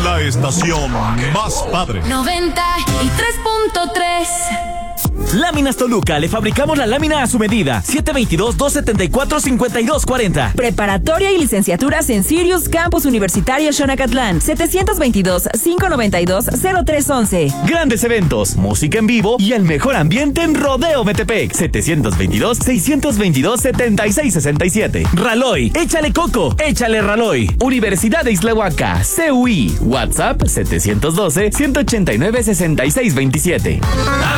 La estación más padre. 93.3. Láminas Toluca, le fabricamos la lámina a su medida. 722-274-5240. Preparatoria y licenciaturas en Sirius Campus Universitario Xonacatlán. 722-592-0311. Grandes eventos, música en vivo y el mejor ambiente en Rodeo Metepec. 722-622-7667. Raloy, échale coco, échale Raloy. Universidad de Islahuaca, CUI. WhatsApp 712-189-6627.